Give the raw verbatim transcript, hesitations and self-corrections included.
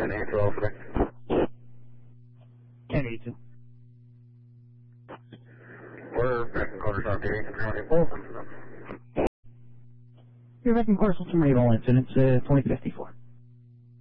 ten eight twelve today. ten eighty-two. We're back in quarters on T V. You're back in Parcel to Rainbow Incidents, uh, twenty fifty-four.